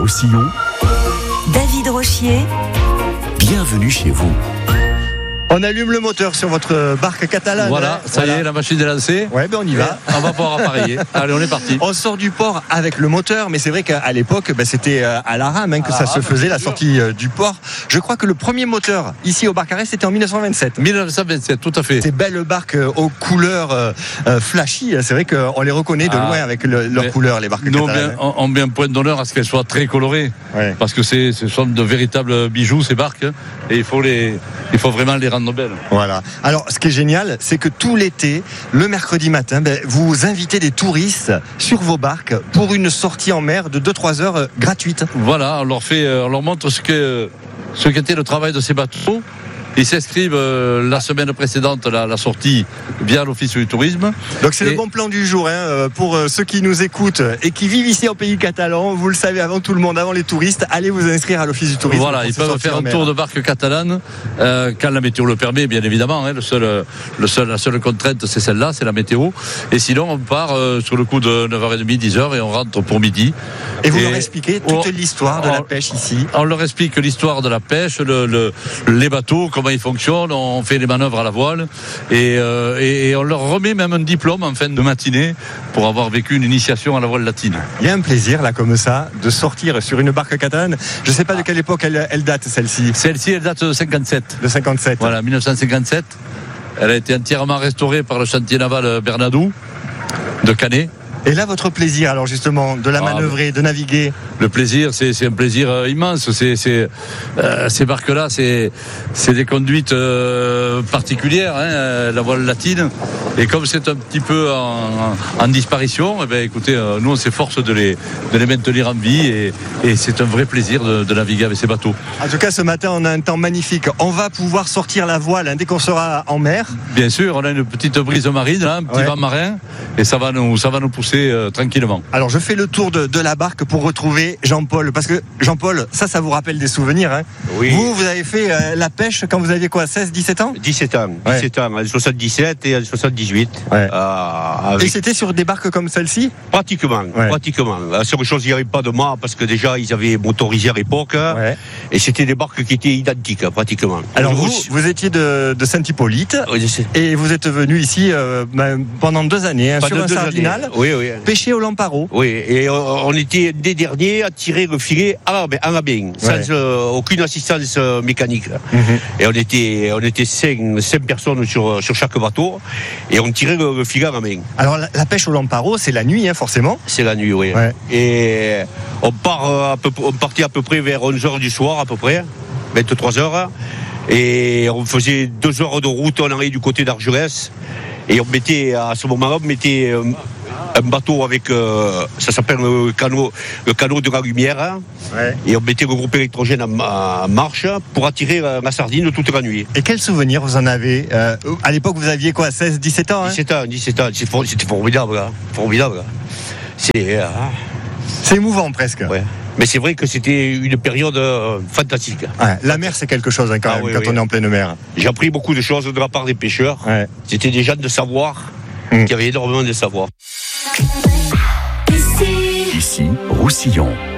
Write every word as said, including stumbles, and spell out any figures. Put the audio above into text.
Roussillon. David Rochier. Bienvenue chez vous. On allume le moteur sur votre barque catalane. Voilà, hein. ça voilà. y est, la machine est lancée. Ouais, ben on y va. On va pouvoir appareiller. Allez, on est parti. On sort du port avec le moteur, mais c'est vrai qu'à l'époque, ben, c'était à la rame hein, que à ça la se rame, faisait, la sûr. sortie euh, du port. Je crois que le premier moteur ici au Barcarès, c'était en dix-neuf cent vingt-sept. dix-neuf cent vingt-sept, tout à fait. Ces belles barques euh, aux couleurs euh, euh, flashy, c'est vrai qu'on les reconnaît de Ah, loin avec le, leurs mais couleurs, les barques Nous, on catalanes. bien, on, on bien point d'honneur à ce qu'elles soient très colorées. Ouais. Parce que c'est, ce sont de véritables bijoux, ces barques. hein, Et il faut, les, il faut vraiment les rendre belles. Voilà. Alors, ce qui est génial, c'est que tout l'été, le mercredi matin, ben, vous invitez des touristes sur vos barques pour une sortie en mer de deux à trois heures euh, gratuite. Voilà, on leur, fait, on leur montre ce, que, ce qu'était le travail de ces bateaux. Ils s'inscrivent euh, la semaine précédente, la, la sortie, via l'Office du tourisme. Donc c'est Et- le bon plan du jour hein, euh, pour euh, ceux qui nous écoutent et qui vivent ici au pays catalan. Vous le savez avant tout le monde, avant les touristes, allez vous inscrire à l'Office du tourisme. Voilà, pour ils se peuvent sortir faire en un mer. tour de barque catalane euh, quand la météo le permet, bien évidemment. Hein, le seul, le seul, la seule contrainte, c'est celle-là, c'est la météo. Et sinon, on part euh, sur le coup de neuf heures trente, dix heures et on rentre pour midi. Et vous Et leur expliquez toute on- l'histoire de la on- pêche ici. On leur explique l'histoire de la pêche, le, le, les bateaux, comment ils fonctionnent, on fait les manœuvres à la voile et, euh, et, et on leur remet même un diplôme en fin de matinée pour avoir vécu une initiation à la voile latine. Il y a un plaisir là comme ça de sortir sur une barque catalane. Je ne sais pas de quelle époque elle, elle date celle-ci. Celle-ci, elle date de cinquante-sept. De cinquante-sept. Voilà, dix-neuf cent cinquante-sept. Elle a été entièrement restaurée par le chantier naval Bernadou de Canet. Et là votre plaisir alors justement de la Ah, manœuvrer, de naviguer. Le plaisir, c'est, c'est un plaisir euh, immense. C'est, c'est, euh, ces barques-là, c'est, c'est des conduites euh, particulières, hein, euh, la voile latine. Et comme c'est un petit peu en, en disparition, eh ben, écoutez, euh, nous on s'efforce de les, de les maintenir en vie et, et c'est un vrai plaisir de, de naviguer avec ces bateaux. En tout cas ce matin on a un temps magnifique. On va pouvoir sortir la voile hein, dès qu'on sera en mer. Bien sûr, on a une petite brise marine, là, un petit Ouais. vent marin, et ça va nous, ça va nous pousser euh, tranquillement. Alors je fais le tour de, de la barque pour retrouver Jean-Paul. Parce que Jean-Paul, ça, ça vous rappelle des souvenirs. Hein. Oui. Vous, vous avez fait euh, la pêche quand vous aviez quoi, seize, dix-sept ans dix-sept ans, Ouais. dix-sept ans, en soixante-dix-sept et en soixante-dix-huit. Ouais. Euh, avec- Et c'était sur des barques comme celle-ci? Pratiquement, Ouais. pratiquement. La seule chose, il n'y avait pas de mât parce que déjà ils avaient motorisé à l'époque Ouais. et c'était des barques qui étaient identiques, pratiquement. Alors vous, Aussi- vous étiez de, de Saint-Hippolyte Oui, c'est- et vous êtes venu ici euh, ben, pendant deux années hein, pas sur de un deux sardinal, années. Oui, oui. pêché au Lamparo. Oui, et on on était des derniers à tirer le filet à la, à la bain, sans Ouais. euh, aucune assistance euh, mécanique. Et on était, on était cinq, cinq personnes sur, sur chaque bateau et on tirait le, le filet à la main. Alors la, la pêche au Lamparo, c'est la nuit hein, forcément. C'est la nuit, oui. Ouais. Et on, part euh, à peu, on partait à peu près vers onze heures du soir, à peu près, vingt-trois heures. Et on faisait deux heures de route, on allait du côté d'Argelès. Et on mettait, à ce moment-là, on mettait euh, un bateau avec, euh, ça s'appelle le canot, le canot de la lumière. Ouais. Et on mettait le groupe électrogène en, en marche pour attirer la, la sardine toute la nuit. Et quels souvenirs vous en avez euh, À l'époque, vous aviez quoi, seize, dix-sept ans hein. dix-sept ans, dix-sept ans, c'est for- c'était formidable, hein, formidable. C'est, euh, C'est émouvant presque. ouais. Mais c'est vrai que c'était une période euh, fantastique. Ouais, la mer, c'est quelque chose hein, quand Ah même, oui, quand oui. on est en pleine mer. J'ai appris beaucoup de choses de la part des pêcheurs. Ouais. C'était des gens de savoir, Mmh. qui avaient énormément de savoir. Ici, Ici, Roussillon.